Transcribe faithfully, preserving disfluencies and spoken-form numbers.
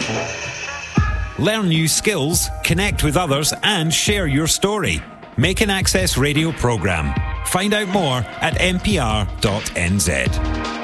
Learn new skills, connect with others, and share your story. Make an Access Radio programme. Find out more at n p r dot n z.